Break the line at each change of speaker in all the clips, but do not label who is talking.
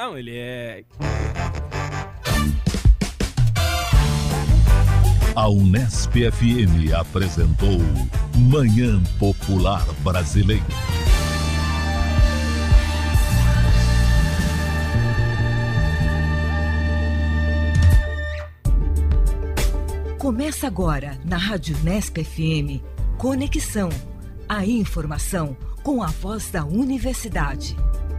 Não, ele é...
A Unesp FM apresentou Manhã Popular Brasileira.
Começa agora, na Rádio Unesp FM, Conexão. A informação com a voz da universidade.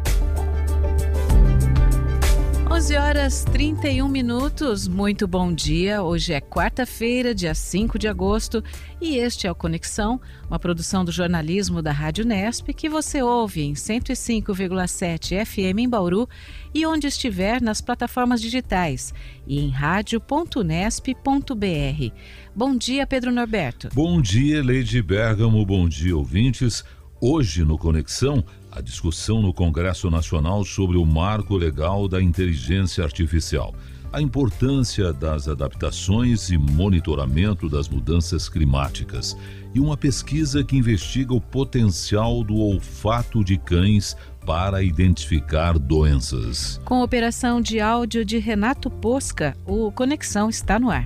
11h31. Muito bom dia. Hoje é quarta-feira, dia 5 de agosto, e este é o Conexão, uma produção do jornalismo da Rádio Unesp, que você ouve em 105,7 FM em Bauru e onde estiver nas plataformas digitais e em radio.unesp.br. Bom dia, Pedro Norberto.
Bom dia, Leide Bergamo. Bom dia, ouvintes. Hoje no Conexão, a discussão no Congresso Nacional sobre o marco legal da inteligência artificial, a importância das adaptações e monitoramento das mudanças climáticas e uma pesquisa que investiga o potencial do olfato de cães para identificar doenças.
Com operação de áudio de Renato Posca, o Conexão está no ar.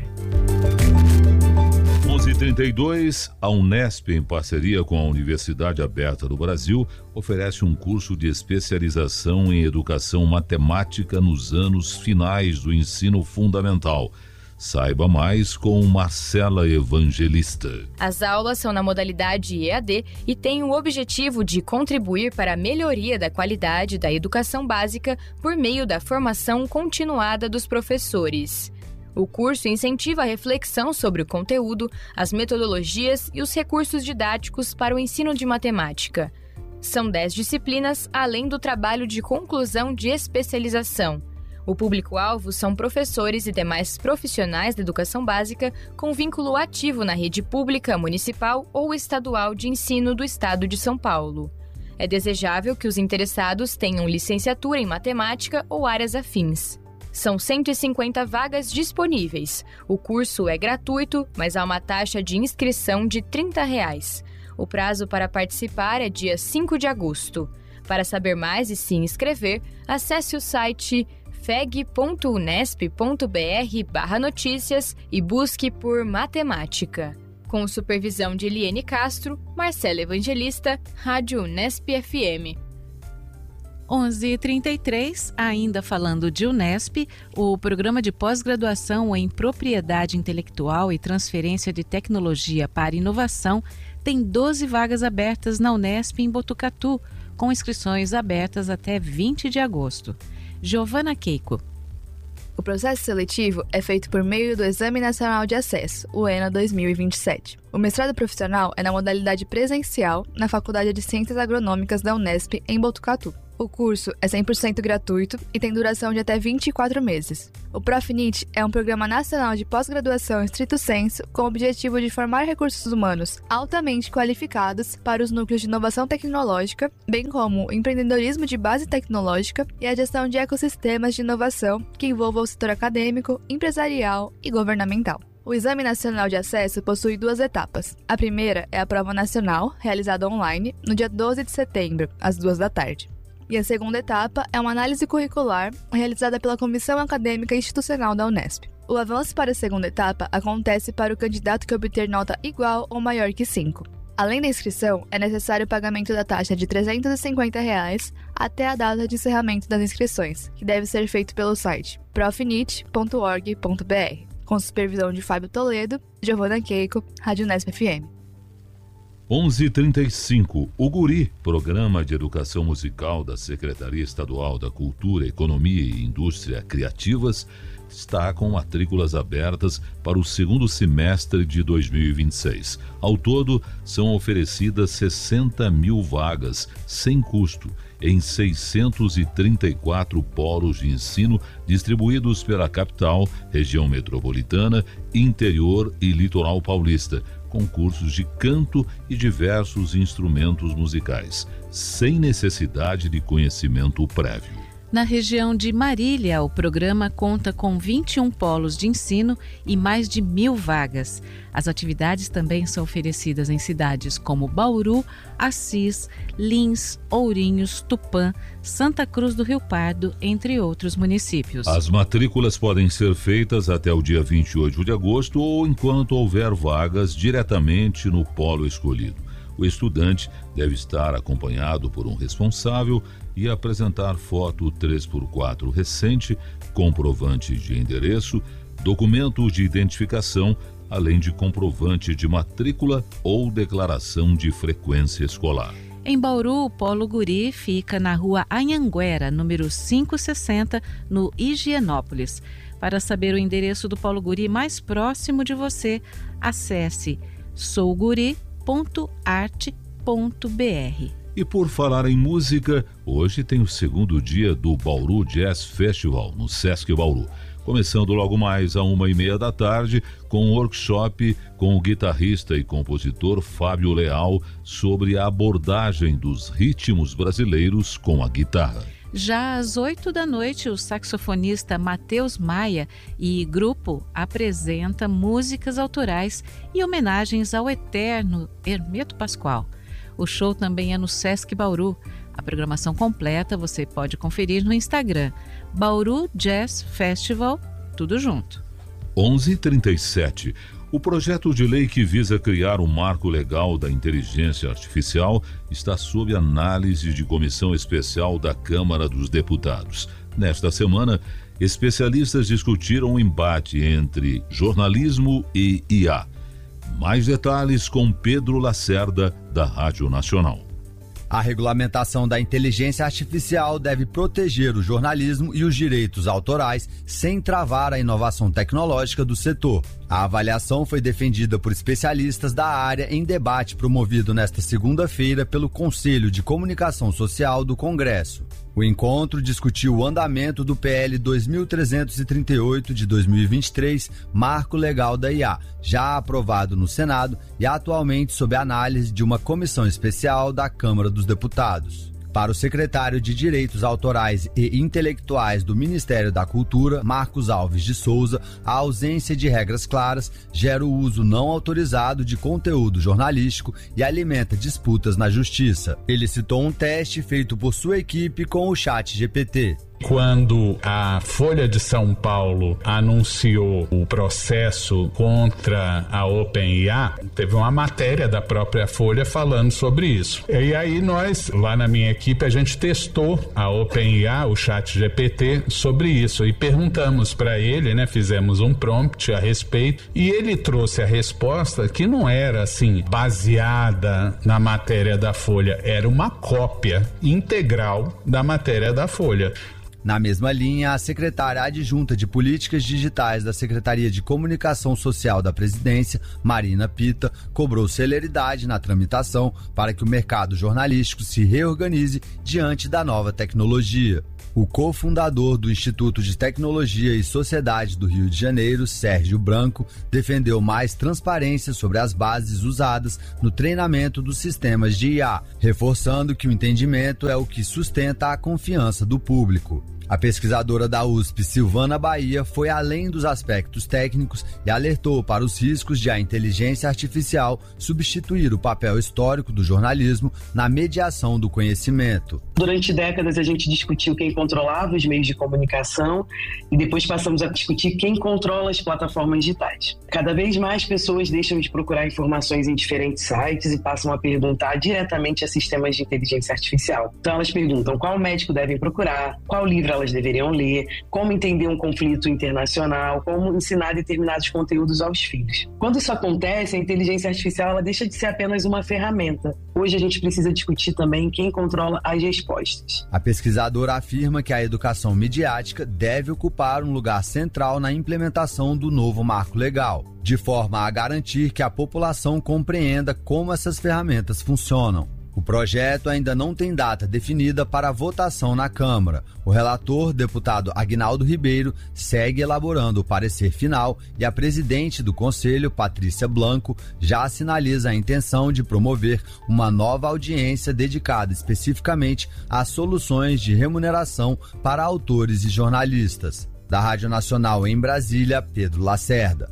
11h32, a Unesp, em parceria com a Universidade Aberta do Brasil, oferece um curso de especialização em educação matemática nos anos finais do ensino fundamental. Saiba mais com Marcela Evangelista.
As aulas são na modalidade EAD e têm o objetivo de contribuir para a melhoria da qualidade da educação básica por meio da formação continuada dos professores. O curso incentiva a reflexão sobre o conteúdo, as metodologias e os recursos didáticos para o ensino de matemática. São 10 disciplinas, além do trabalho de conclusão de especialização. O público-alvo são professores e demais profissionais da educação básica com vínculo ativo na rede pública, municipal ou estadual de ensino do Estado de São Paulo. É desejável que os interessados tenham licenciatura em matemática ou áreas afins. São 150 vagas disponíveis. O curso é gratuito, mas há uma taxa de inscrição de R$ 30. O prazo para participar é dia 5 de agosto. Para saber mais e se inscrever, acesse o site feg.unesp.br/notícias e busque por matemática. Com supervisão de Eliane Castro, Marcela Evangelista, Rádio Unesp FM.
11h33, ainda falando de Unesp, o programa de pós-graduação em Propriedade Intelectual e Transferência de Tecnologia para Inovação tem 12 vagas abertas na Unesp em Botucatu, com inscrições abertas até 20 de agosto. Giovana Keiko.
O processo seletivo é feito por meio do Exame Nacional de Acesso, o ENA 2027. O mestrado profissional é na modalidade presencial na Faculdade de Ciências Agronômicas da Unesp, em Botucatu. O curso é 100% gratuito e tem duração de até 24 meses. O Profinit é um programa nacional de pós-graduação estrito sensu com o objetivo de formar recursos humanos altamente qualificados para os núcleos de inovação tecnológica, bem como o empreendedorismo de base tecnológica e a gestão de ecossistemas de inovação que envolvam o setor acadêmico, empresarial e governamental. O Exame Nacional de Acesso possui 2 etapas. A primeira é a prova nacional, realizada online, no dia 12 de setembro, às 2 da tarde. E a segunda etapa é uma análise curricular realizada pela Comissão Acadêmica Institucional da Unesp. O avanço para a segunda etapa acontece para o candidato que obter nota igual ou maior que 5. Além da inscrição, é necessário o pagamento da taxa de R$ 350 até a data de encerramento das inscrições, que deve ser feito pelo site profinit.org.br. Com supervisão de Fábio Toledo, Giovana Keiko, Rádio Unesp FM.
11h35, o GURI, Programa de Educação Musical da Secretaria Estadual da Cultura, Economia e Indústria Criativas, está com matrículas abertas para o segundo semestre de 2026. Ao todo, são oferecidas 60 mil vagas, sem custo, em 634 polos de ensino distribuídos pela capital, região metropolitana, interior e litoral paulista, com cursos de canto e diversos instrumentos musicais, sem necessidade de conhecimento prévio.
Na região de Marília, o programa conta com 21 polos de ensino e mais de 1.000 vagas. As atividades também são oferecidas em cidades como Bauru, Assis, Lins, Ourinhos, Tupã, Santa Cruz do Rio Pardo, entre outros municípios.
As matrículas podem ser feitas até o dia 28 de agosto ou enquanto houver vagas diretamente no polo escolhido. O estudante deve estar acompanhado por um responsável e apresentar foto 3x4 recente, comprovante de endereço, documento de identificação, além de comprovante de matrícula ou declaração de frequência escolar.
Em Bauru, o Polo Guri fica na rua Anhanguera, número 560, no Higienópolis. Para saber o endereço do Polo Guri mais próximo de você, acesse souguri.arte.br.
E por falar em música, hoje tem o segundo dia do Bauru Jazz Festival, no Sesc Bauru. Começando logo mais às 1h30 da tarde, com um workshop com o guitarrista e compositor Fábio Leal sobre a abordagem dos ritmos brasileiros com a guitarra.
Já às 8 da noite, o saxofonista Matheus Maia e grupo apresenta músicas autorais e homenagens ao eterno Hermeto Pascoal. O show também é no Sesc Bauru. A programação completa você pode conferir no Instagram, Bauru Jazz Festival, tudo junto.
11h37. O projeto de lei que visa criar um marco legal da inteligência artificial está sob análise de comissão especial da Câmara dos Deputados. Nesta semana, especialistas discutiram o embate entre jornalismo e IA. Mais detalhes com Pedro Lacerda, da Rádio Nacional.
A regulamentação da inteligência artificial deve proteger o jornalismo e os direitos autorais sem travar a inovação tecnológica do setor. A avaliação foi defendida por especialistas da área em debate promovido nesta segunda-feira pelo Conselho de Comunicação Social do Congresso. O encontro discutiu o andamento do PL 2338 de 2023, Marco Legal da IA, já aprovado no Senado e atualmente sob análise de uma comissão especial da Câmara dos Deputados. Para o secretário de Direitos Autorais e Intelectuais do Ministério da Cultura, Marcos Alves de Souza, a ausência de regras claras gera o uso não autorizado de conteúdo jornalístico e alimenta disputas na justiça. Ele citou um teste feito por sua equipe com o ChatGPT.
Quando a Folha de São Paulo anunciou o processo contra a OpenIA, teve uma matéria da própria Folha falando sobre isso. E aí nós, lá na minha equipe, a gente testou a OpenIA, o ChatGPT, sobre isso. E perguntamos para ele, fizemos um prompt a respeito, e ele trouxe a resposta que não era assim, baseada na matéria da Folha, era uma cópia integral da matéria da Folha.
Na mesma linha, a secretária adjunta de Políticas Digitais da Secretaria de Comunicação Social da Presidência, Marina Pita, cobrou celeridade na tramitação para que o mercado jornalístico se reorganize diante da nova tecnologia. O cofundador do Instituto de Tecnologia e Sociedade do Rio de Janeiro, Sérgio Branco, defendeu mais transparência sobre as bases usadas no treinamento dos sistemas de IA, reforçando que o entendimento é o que sustenta a confiança do público. A pesquisadora da USP, Silvana Bahia, foi além dos aspectos técnicos e alertou para os riscos de a inteligência artificial substituir o papel histórico do jornalismo na mediação do conhecimento.
Durante décadas a gente discutiu quem controlava os meios de comunicação e depois passamos a discutir quem controla as plataformas digitais. Cada vez mais pessoas deixam de procurar informações em diferentes sites e passam a perguntar diretamente a sistemas de inteligência artificial. Então elas perguntam qual médico devem procurar, qual livro elas deveriam ler, como entender um conflito internacional, como ensinar determinados conteúdos aos filhos. Quando isso acontece, a inteligência artificial ela deixa de ser apenas uma ferramenta. Hoje a gente precisa discutir também quem controla as respostas.
A pesquisadora afirma que a educação midiática deve ocupar um lugar central na implementação do novo marco legal, de forma a garantir que a população compreenda como essas ferramentas funcionam. O projeto ainda não tem data definida para votação na Câmara. O relator, deputado Aguinaldo Ribeiro, segue elaborando o parecer final e a presidente do Conselho, Patrícia Blanco, já sinaliza a intenção de promover uma nova audiência dedicada especificamente às soluções de remuneração para autores e jornalistas. Da Rádio Nacional em Brasília, Pedro Lacerda.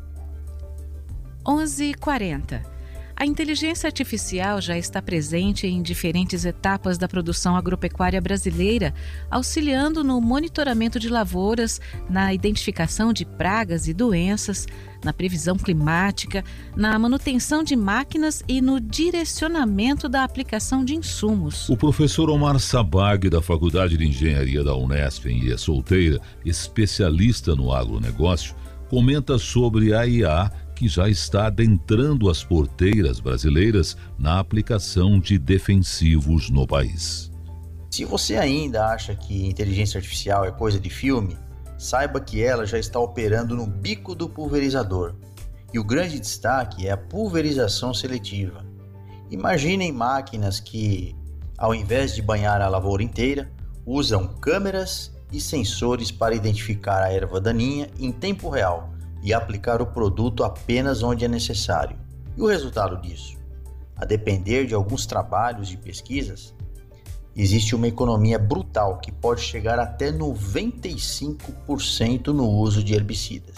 11h40. A inteligência artificial já está presente em diferentes etapas da produção agropecuária brasileira, auxiliando no monitoramento de lavouras, na identificação de pragas e doenças, na previsão climática, na manutenção de máquinas e no direcionamento da aplicação de insumos.
O professor Omar Sabag, da Faculdade de Engenharia da Unesp em Ilha Solteira, especialista no agronegócio, comenta sobre a IA que já está adentrando as porteiras brasileiras na aplicação de defensivos no país.
Se você ainda acha que inteligência artificial é coisa de filme, saiba que ela já está operando no bico do pulverizador. E o grande destaque é a pulverização seletiva. Imaginem máquinas que, ao invés de banhar a lavoura inteira, usam câmeras e sensores para identificar a erva daninha em tempo real e aplicar o produto apenas onde é necessário. E o resultado disso? A depender de alguns trabalhos de pesquisas, existe uma economia brutal que pode chegar até 95% no uso de herbicidas.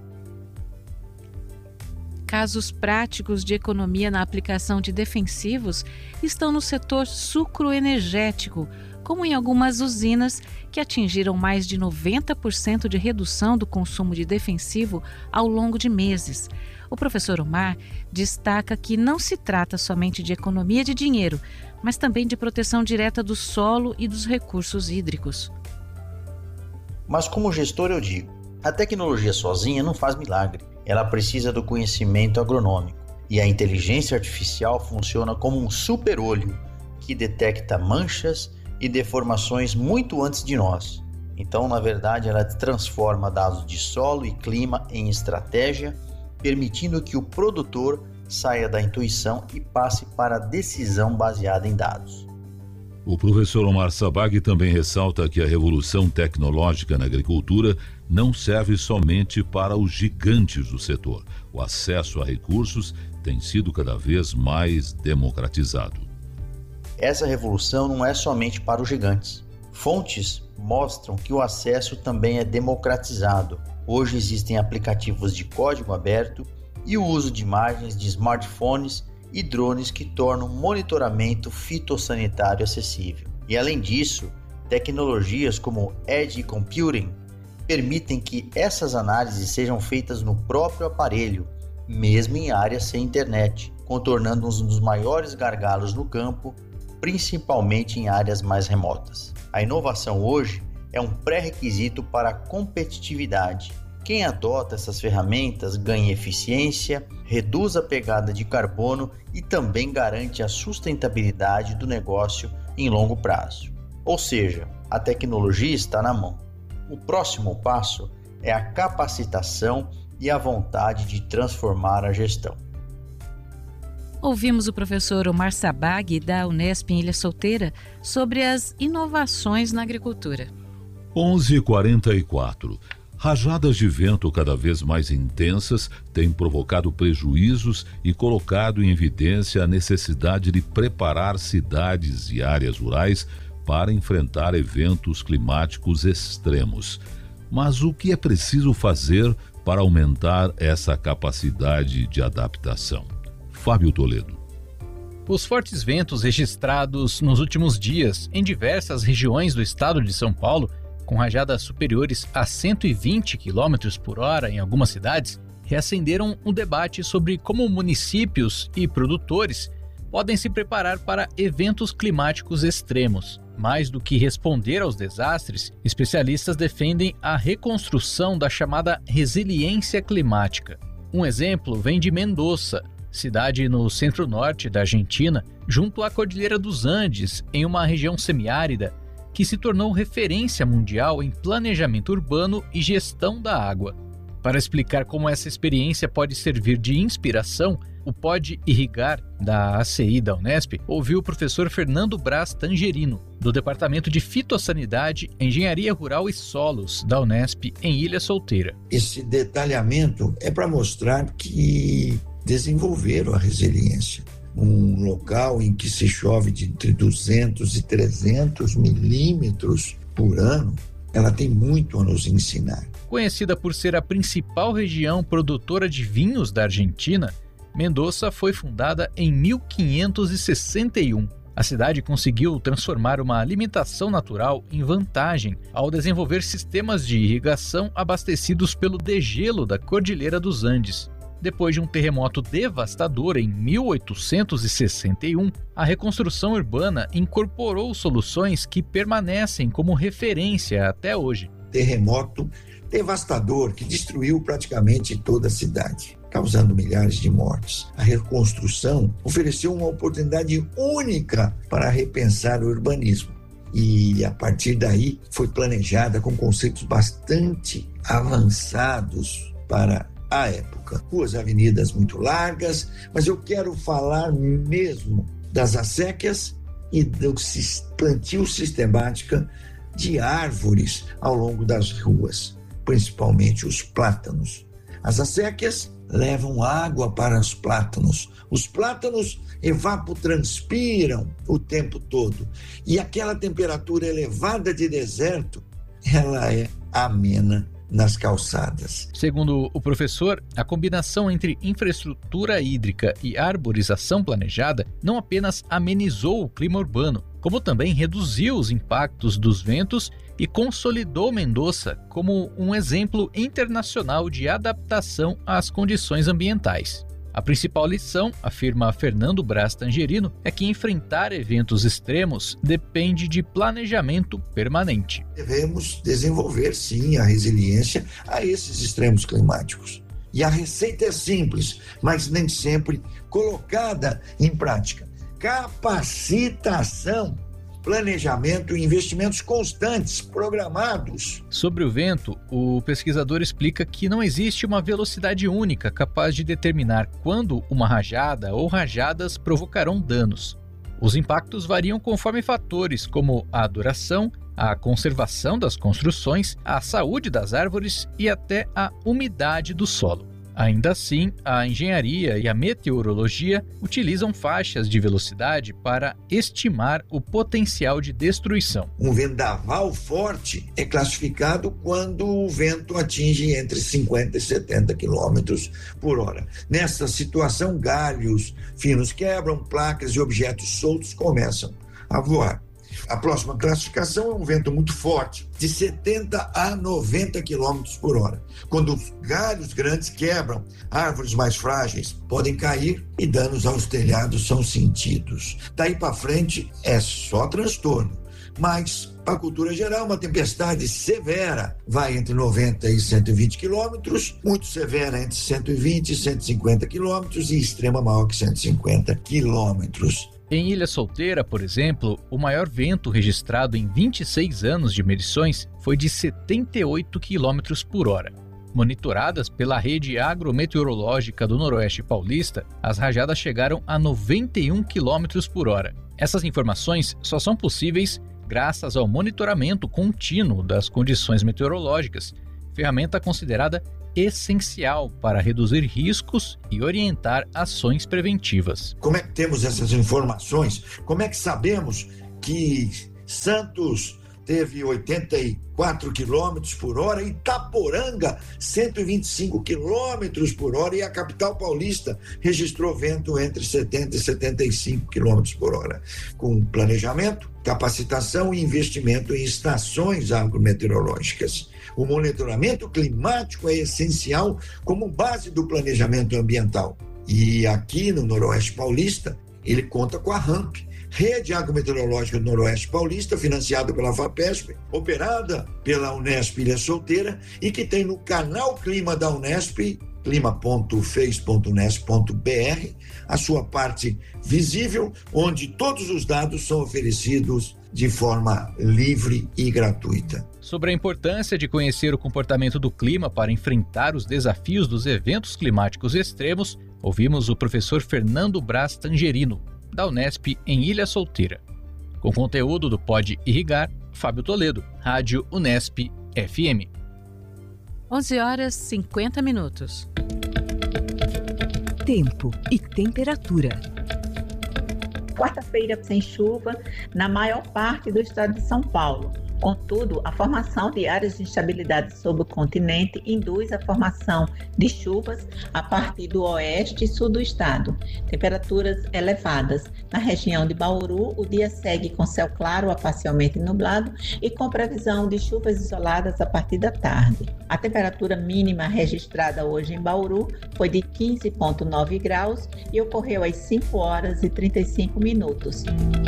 Casos práticos de economia na aplicação de defensivos estão no setor sucroenergético, como em algumas usinas que atingiram mais de 90% de redução do consumo de defensivo ao longo de meses. O professor Omar destaca que não se trata somente de economia de dinheiro, mas também de proteção direta do solo e dos recursos hídricos.
Mas como gestor eu digo, a tecnologia sozinha não faz milagre. Ela precisa do conhecimento agronômico. E a inteligência artificial funciona como um super-olho que detecta manchas e deformações muito antes de nós. Então, na verdade, ela transforma dados de solo e clima em estratégia, permitindo que o produtor saia da intuição e passe para a decisão baseada em dados.
O professor Omar Sabag também ressalta que a revolução tecnológica na agricultura não serve somente para os gigantes do setor. O acesso a recursos tem sido cada vez mais democratizado.
Essa revolução não é somente para os gigantes. Fontes mostram que o acesso também é democratizado. Hoje existem aplicativos de código aberto e o uso de imagens de smartphones e drones que tornam o monitoramento fitossanitário acessível. E além disso, tecnologias como Edge Computing permitem que essas análises sejam feitas no próprio aparelho, mesmo em áreas sem internet, contornando um dos maiores gargalos no campo, principalmente em áreas mais remotas. A inovação hoje é um pré-requisito para a competitividade. Quem adota essas ferramentas ganha eficiência, reduz a pegada de carbono e também garante a sustentabilidade do negócio em longo prazo. Ou seja, a tecnologia está na mão. O próximo passo é a capacitação e a vontade de transformar a gestão.
Ouvimos o professor Omar Sabag, da Unesp em Ilha Solteira, sobre as inovações na agricultura.
11h44. Rajadas de vento cada vez mais intensas têm provocado prejuízos e colocado em evidência a necessidade de preparar cidades e áreas rurais para enfrentar eventos climáticos extremos. Mas o que é preciso fazer para aumentar essa capacidade de adaptação? Fábio Toledo.
Os fortes ventos registrados nos últimos dias em diversas regiões do estado de São Paulo, com rajadas superiores a 120 km por hora em algumas cidades, reacenderam um debate sobre como municípios e produtores podem se preparar para eventos climáticos extremos. Mais do que responder aos desastres, especialistas defendem a reconstrução da chamada resiliência climática. Um exemplo vem de Mendoza, cidade no centro-norte da Argentina, junto à Cordilheira dos Andes, em uma região semiárida, que se tornou referência mundial em planejamento urbano e gestão da água. Para explicar como essa experiência pode servir de inspiração, o Pode Irrigar, da ACI da Unesp, ouviu o professor Fernando Braz Tangerino, do Departamento de Fitossanidade, Engenharia Rural e Solos, da Unesp, em Ilha Solteira.
Esse detalhamento é para mostrar que desenvolveram a resiliência. Um local em que se chove de entre 200 e 300 milímetros por ano, ela tem muito a nos ensinar.
Conhecida por ser a principal região produtora de vinhos da Argentina, Mendoza foi fundada em 1561. A cidade conseguiu transformar uma alimentação natural em vantagem ao desenvolver sistemas de irrigação abastecidos pelo degelo da Cordilheira dos Andes. Depois de um terremoto devastador em 1861, a reconstrução urbana incorporou soluções que permanecem como referência até hoje.
Terremoto devastador que destruiu praticamente toda a cidade, causando milhares de mortes. A reconstrução ofereceu uma oportunidade única para repensar o urbanismo. E, a partir daí, foi planejada com conceitos bastante avançados para a época. Ruas e avenidas muito largas, mas eu quero falar mesmo das acequias e do plantio sistemático de árvores ao longo das ruas, principalmente os plátanos. As acequias levam água para os plátanos. Os plátanos evapotranspiram o tempo todo. E aquela temperatura elevada de deserto, ela é amena nas calçadas.
Segundo o professor, a combinação entre infraestrutura hídrica e arborização planejada não apenas amenizou o clima urbano, como também reduziu os impactos dos ventos e consolidou Mendoza como um exemplo internacional de adaptação às condições ambientais. A principal lição, afirma Fernando Braz Tangerino, é que enfrentar eventos extremos depende de planejamento permanente.
Devemos desenvolver, sim, a resiliência a esses extremos climáticos. E a receita é simples, mas nem sempre colocada em prática. Capacitação, planejamento e investimentos constantes, programados.
Sobre o vento, o pesquisador explica que não existe uma velocidade única capaz de determinar quando uma rajada ou rajadas provocarão danos. Os impactos variam conforme fatores como a duração, a conservação das construções, a saúde das árvores e até a umidade do solo. Ainda assim, a engenharia e a meteorologia utilizam faixas de velocidade para estimar o potencial de destruição.
Um vendaval forte é classificado quando o vento atinge entre 50 e 70 km por hora. Nessa situação, galhos finos quebram, placas e objetos soltos começam a voar. A próxima classificação é um vento muito forte, de 70 a 90 km por hora. Quando os galhos grandes quebram, árvores mais frágeis podem cair e danos aos telhados são sentidos. Daí para frente é só transtorno. Mas, para a cultura geral, uma tempestade severa vai entre 90 e 120 quilômetros, muito severa entre 120 e 150 quilômetros e extrema maior que 150 quilômetros.
Em Ilha Solteira, por exemplo, o maior vento registrado em 26 anos de medições foi de 78 km por hora. Monitoradas pela rede agrometeorológica do Noroeste Paulista, as rajadas chegaram a 91 km por hora. Essas informações só são possíveis graças ao monitoramento contínuo das condições meteorológicas, ferramenta considerada essencial para reduzir riscos e orientar ações preventivas.
Como é que temos essas informações? Como é que sabemos que Santos teve 84 km por hora, Itaporanga 125 km por hora e a capital paulista registrou vento entre 70 e 75 km por hora? Com planejamento, capacitação e investimento em estações agrometeorológicas. O monitoramento climático é essencial como base do planejamento ambiental. E aqui no Noroeste Paulista, ele conta com a RAMP, Rede Agrometeorológica do Noroeste Paulista, financiada pela FAPESP, operada pela Unesp Ilha Solteira e que tem no canal Clima da Unesp, clima.fez.unesp.br, a sua parte visível, onde todos os dados são oferecidos de forma livre e gratuita.
Sobre a importância de conhecer o comportamento do clima para enfrentar os desafios dos eventos climáticos extremos, ouvimos o professor Fernando Braz Tangerino, da Unesp em Ilha Solteira. Com conteúdo do Pode Irrigar, Fábio Toledo, Rádio Unesp FM.
11h50.
Tempo e temperatura.
Quarta-feira sem chuva na maior parte do estado de São Paulo. Contudo, a formação de áreas de instabilidade sobre o continente induz a formação de chuvas a partir do oeste e sul do estado. Temperaturas elevadas. Na região de Bauru, o dia segue com céu claro a parcialmente nublado e com previsão de chuvas isoladas a partir da tarde. A temperatura mínima registrada hoje em Bauru foi de 15,9 graus e ocorreu às 5h35.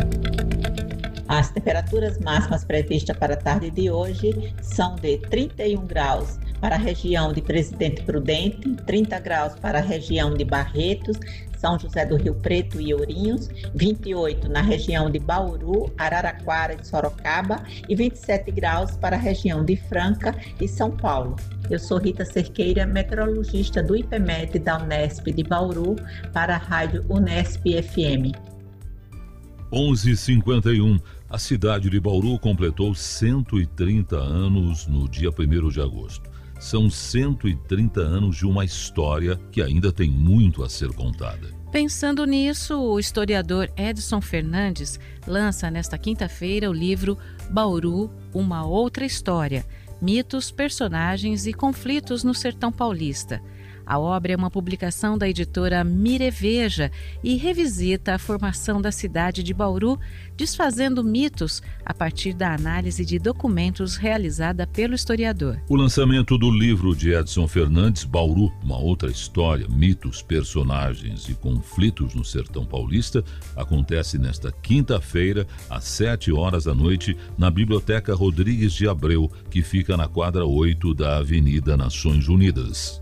As temperaturas máximas previstas para a tarde de hoje são de 31 graus para a região de Presidente Prudente, 30 graus para a região de Barretos, São José do Rio Preto e Ourinhos, 28 na região de Bauru, Araraquara e Sorocaba e 27 graus para a região de Franca e São Paulo. Eu sou Rita Cerqueira, meteorologista do IPMET da Unesp de Bauru, para a Rádio Unesp FM.
11h51. A cidade de Bauru completou 130 anos no dia 1º de agosto. São 130 anos de uma história que ainda tem muito a ser contada.
Pensando nisso, o historiador Edson Fernandes lança nesta quinta-feira o livro Bauru, Uma Outra História, Mitos, Personagens e Conflitos no Sertão Paulista. A obra é uma publicação da editora Mireveja e revisita a formação da cidade de Bauru, desfazendo mitos a partir da análise de documentos realizada pelo historiador.
O lançamento do livro de Edson Fernandes, Bauru, Uma Outra História, Mitos, Personagens e Conflitos no Sertão Paulista, acontece nesta quinta-feira, às 19h, na Biblioteca Rodrigues de Abreu, que fica na quadra 8 da Avenida Nações Unidas.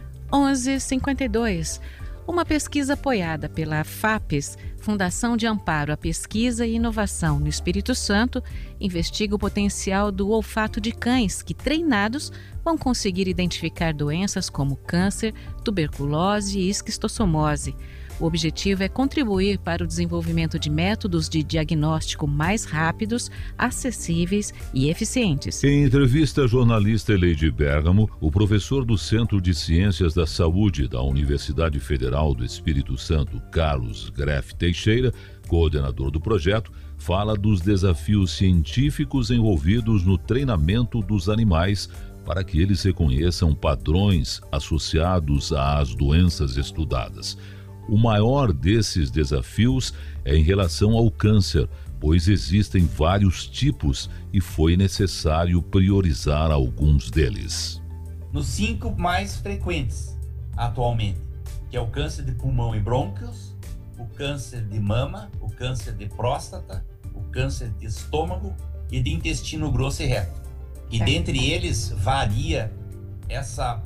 11h52. Uma pesquisa apoiada pela FAPES, Fundação de Amparo à Pesquisa e Inovação no Espírito Santo, investiga o potencial do olfato de cães que, treinados, vão conseguir identificar doenças como câncer, tuberculose e esquistossomose. O objetivo é contribuir para o desenvolvimento de métodos de diagnóstico mais rápidos, acessíveis e eficientes.
Em entrevista à jornalista Eleide Bergamo, o professor do Centro de Ciências da Saúde da Universidade Federal do Espírito Santo, Carlos Greff Teixeira, coordenador do projeto, fala dos desafios científicos envolvidos no treinamento dos animais para que eles reconheçam padrões associados às doenças estudadas. O maior desses desafios é em relação ao câncer, pois existem vários tipos e foi necessário priorizar alguns deles.
Nos 5 mais frequentes atualmente, que é o câncer de pulmão e brônquios, o câncer de mama, o câncer de próstata, o câncer de estômago e de intestino grosso e reto. E dentre eles varia essa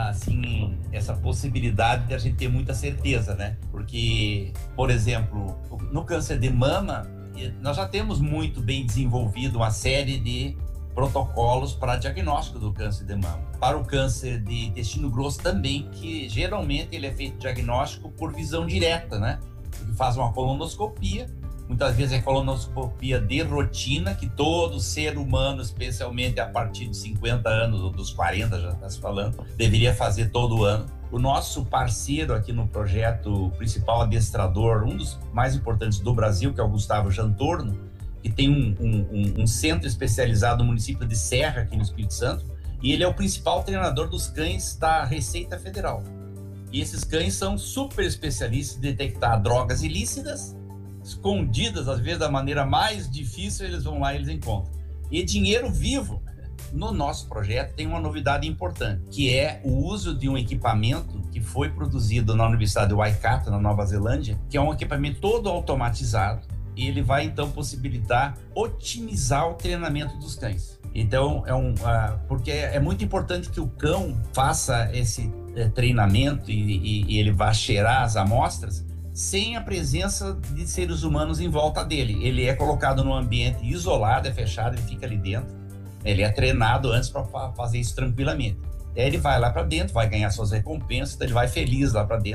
possibilidade de a gente ter muita certeza, né? Porque, por exemplo, no câncer de mama, nós já temos muito bem desenvolvido uma série de protocolos para diagnóstico do câncer de mama. Para o câncer de intestino grosso também, que geralmente ele é feito diagnóstico por visão direta, né? Porque faz uma colonoscopia, muitas vezes é colonoscopia de rotina, que todo ser humano, especialmente a partir dos 50 anos ou dos 40, já está se falando, deveria fazer todo ano. O nosso parceiro aqui no projeto, o principal adestrador, um dos mais importantes do Brasil, que é o Gustavo Jantorno, que tem um centro especializado no município de Serra, aqui no Espírito Santo, e ele é o principal treinador dos cães da Receita Federal. E esses cães são super especialistas em detectar drogas ilícitas, escondidas, às vezes da maneira mais difícil, eles vão lá e eles encontram. E dinheiro vivo. No nosso projeto tem uma novidade importante, que é o uso de um equipamento que foi produzido na Universidade de Waikato, na Nova Zelândia, que é um equipamento todo automatizado, e ele vai então possibilitar otimizar o treinamento dos cães. Então, porque é muito importante que o cão faça esse treinamento e ele vá cheirar as amostras sem a presença de seres humanos em volta dele. Ele é colocado num ambiente isolado, é fechado, ele fica ali dentro. Ele é treinado antes para fazer isso tranquilamente. Aí ele vai lá para dentro, vai ganhar suas recompensas, então ele vai feliz lá para dentro.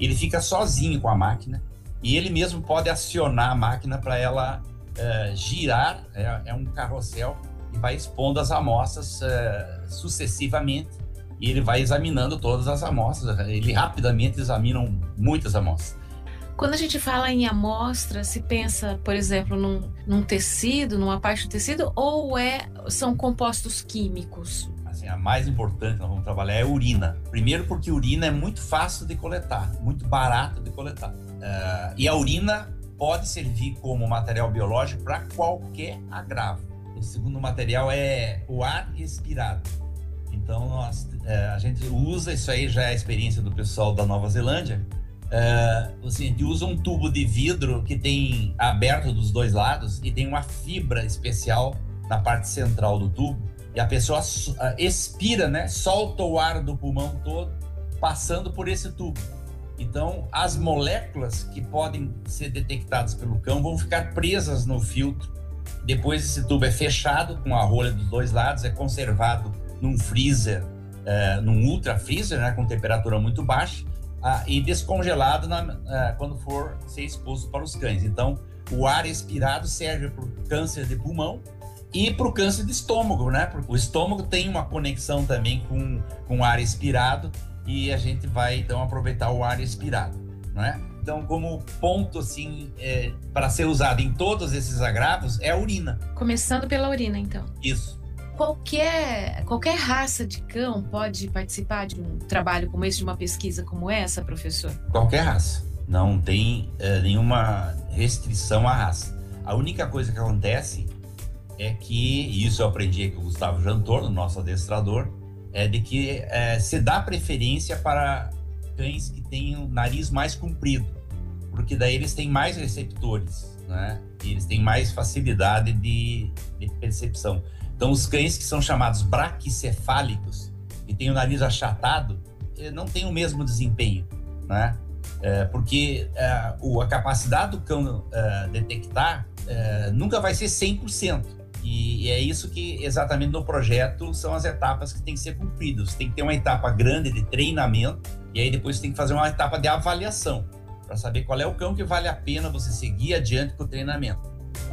ele fica sozinho com a máquina e ele mesmo pode acionar a máquina para ela girar, é um carrossel, e vai expondo as amostras sucessivamente, e ele vai examinando todas as amostras. Ele rapidamente examina muitas amostras.
Quando a gente fala em amostra, se pensa, por exemplo, num tecido, numa parte do tecido, ou são compostos químicos?
Assim, a mais importante que nós vamos trabalhar é a urina. Primeiro porque a urina é muito fácil de coletar, muito barato de coletar. E a urina pode servir como material biológico para qualquer agravo. O segundo material é o ar respirado. Então, a gente usa, isso aí já é a experiência do pessoal da Nova Zelândia, a gente usa um tubo de vidro que tem aberto dos dois lados e tem uma fibra especial na parte central do tubo, e a pessoa expira, né? Solta o ar do pulmão todo, passando por esse tubo. Então, as moléculas que podem ser detectadas pelo cão vão ficar presas no filtro. Depois esse tubo é fechado com a rolha dos dois lados, é conservado num freezer, num ultra freezer, né, com temperatura muito baixa, e descongelado quando for ser exposto para os cães. Então, o ar expirado serve para o câncer de pulmão e para o câncer de estômago, né? Porque o estômago tem uma conexão também com o ar expirado, e a gente vai então aproveitar o ar expirado, não é? Então, como ponto assim, para ser usado em todos esses agravos, é a urina.
Começando pela urina, então.
Isso.
Qualquer raça de cão pode participar de um trabalho como esse, de uma pesquisa como essa, professor?
Qualquer raça. Não tem nenhuma restrição à raça. A única coisa que acontece é que, e isso eu aprendi com o Gustavo Jantor, nosso adestrador, é de que se dá preferência para cães que têm o nariz mais comprido, porque daí eles têm mais receptores, né? E eles têm mais facilidade de percepção. Então, os cães que são chamados braquicefálicos, que têm o nariz achatado, não têm o mesmo desempenho, né? Porque a capacidade do cão detectar nunca vai ser 100%. E é isso que, exatamente no projeto, são as etapas que têm que ser cumpridas. Tem que ter uma etapa grande de treinamento, e aí depois tem que fazer uma etapa de avaliação, para saber qual é o cão que vale a pena você seguir adiante com o treinamento.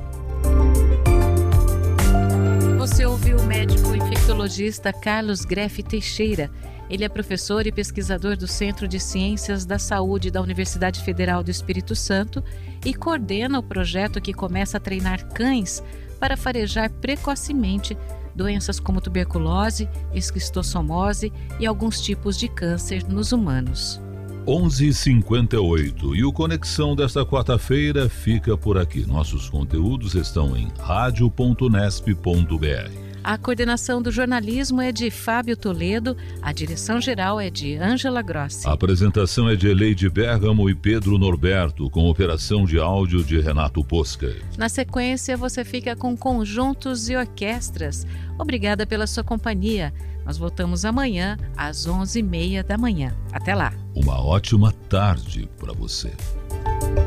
Você ouviu o médico infectologista Carlos Greff Teixeira. Ele é professor e pesquisador do Centro de Ciências da Saúde da Universidade Federal do Espírito Santo e coordena o projeto que começa a treinar cães para farejar precocemente doenças como tuberculose, esquistossomose e alguns tipos de câncer nos humanos.
11h58 e o Conexão desta quarta-feira fica por aqui. Nossos conteúdos estão em radio.nesp.br.
A coordenação do jornalismo é de Fábio Toledo, a direção-geral é de Ângela Grossi.
A apresentação é de Eleide Bergamo e Pedro Norberto, com operação de áudio de Renato Posca.
Na sequência, você fica com conjuntos e orquestras. Obrigada pela sua companhia. Nós voltamos amanhã, às 11h30 da manhã. Até lá.
Uma ótima tarde para você.